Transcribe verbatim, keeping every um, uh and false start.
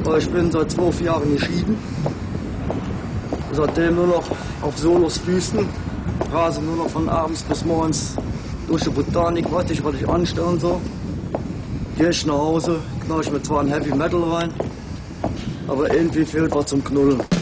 Ich bin seit zwölf Jahren geschieden. Seitdem nur noch auf Solos Füßen. Rase nur noch von abends bis morgens durch die Botanik, weiß ich, was ich anstellen soll. Gehe ich nach Hause, knall ich mir zwar ein Heavy Metal rein, aber irgendwie fehlt was zum Knullen.